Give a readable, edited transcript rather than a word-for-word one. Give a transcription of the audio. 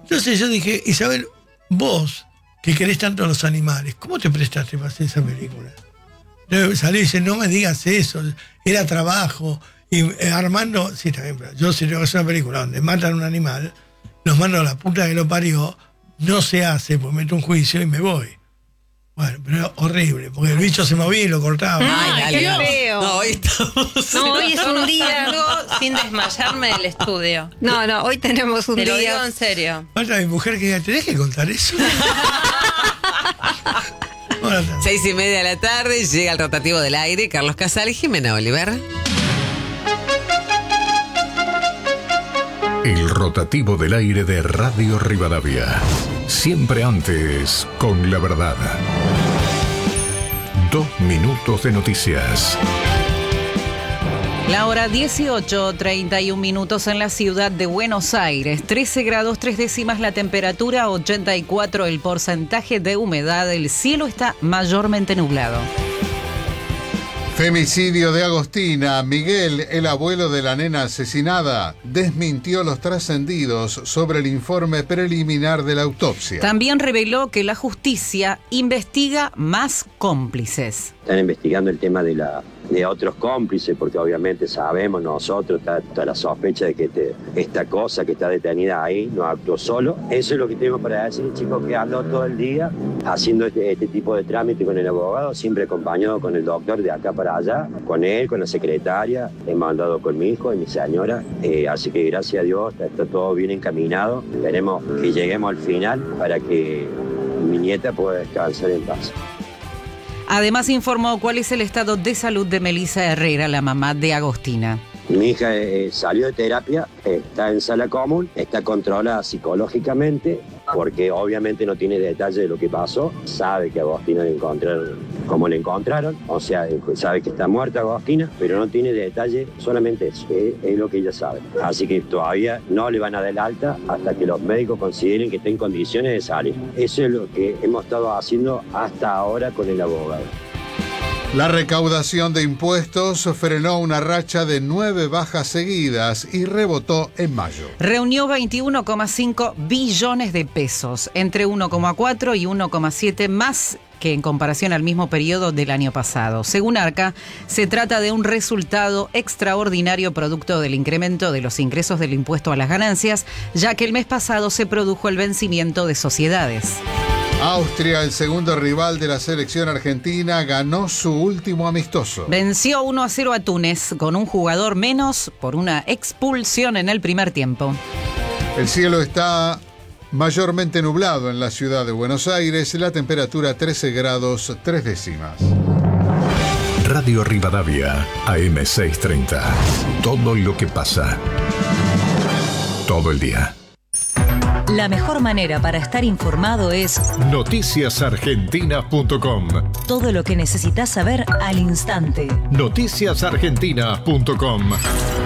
Entonces yo dije, Isabel, vos, que querés tanto a los animales, ¿cómo te prestaste para hacer esa película? Salí y dice, no me digas eso, era trabajo. Y Armando, sí, también, pero yo si tengo que hacer una película donde matan a un animal, los mando a la puta que lo parió, no se hace, pues meto un juicio y me voy. Bueno, pero horrible, porque el bicho se movía y lo cortaba. Ay, qué feo. No, hoy estamos. No, hoy es un día. Salgo sin desmayarme del estudio. No, hoy tenemos un Te lo día. digo en serio. Falta mi mujer que diga, ¿tenés que contar eso? 6:30 de la tarde, llega el rotativo del aire, Carlos Casal y Jimena Oliver. El rotativo del aire de Radio Rivadavia. Siempre antes con la verdad. 2 minutos de noticias. La hora 18:31 minutos en la ciudad de Buenos Aires. 13 grados 3 décimas la temperatura, 84 el porcentaje de humedad. El cielo está mayormente nublado. Femicidio de Agostina. Miguel, el abuelo de la nena asesinada, desmintió los trascendidos sobre el informe preliminar de la autopsia. También reveló que la justicia investiga más cómplices. Están investigando el tema de otros cómplices, porque obviamente sabemos nosotros, está la sospecha de que esta cosa que está detenida ahí no actuó solo. Eso es lo que tengo para decir, chicos, que ando todo el día haciendo este tipo de trámite con el abogado, siempre acompañado con el doctor de acá para allá, con él, con la secretaria, he mandado con mi hijo y mi señora, así que gracias a Dios está todo bien encaminado. Esperemos que lleguemos al final para que mi nieta pueda descansar en paz. Además informó cuál es el estado de salud de Melissa Herrera, la mamá de Agostina. Mi hija salió de terapia, está en sala común, está controlada psicológicamente, porque obviamente no tiene detalle de lo que pasó. Sabe que a Agostina le encontraron como le encontraron, o sea, sabe que está muerta Agostina, pero no tiene detalle, solamente eso, es lo que ella sabe. Así que todavía no le van a dar el alta hasta que los médicos consideren que está en condiciones de salir. Eso es lo que hemos estado haciendo hasta ahora con el abogado. La recaudación de impuestos frenó una racha de 9 bajas seguidas y rebotó en mayo. Reunió 21,5 billones de pesos, entre 1,4 y 1,7 más que en comparación al mismo periodo del año pasado. Según Arca, se trata de un resultado extraordinario producto del incremento de los ingresos del impuesto a las ganancias, ya que el mes pasado se produjo el vencimiento de sociedades. Austria, el segundo rival de la selección argentina, ganó su último amistoso. Venció 1-0 a Túnez con un jugador menos por una expulsión en el primer tiempo. El cielo está mayormente nublado en la ciudad de Buenos Aires, la temperatura 13 grados 3 décimas. Radio Rivadavia, AM630. Todo lo que pasa. Todo el día. La mejor manera para estar informado es noticiasargentinas.com. Todo lo que necesitas saber al instante. Noticiasargentinas.com.